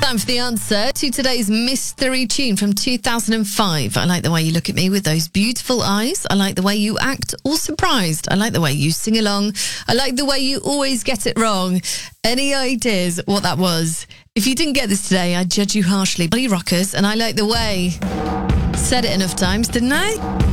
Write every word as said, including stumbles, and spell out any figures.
Time for the answer to today's mystery tune from two thousand five. I like the way you look at me with those beautiful eyes. I like the way you act all surprised. I like the way you sing along. I like the way you always get it wrong. Any ideas what that was? If you didn't get this today, I judge you harshly. Bloody rockers, and I like the way. Said it enough times, didn't I?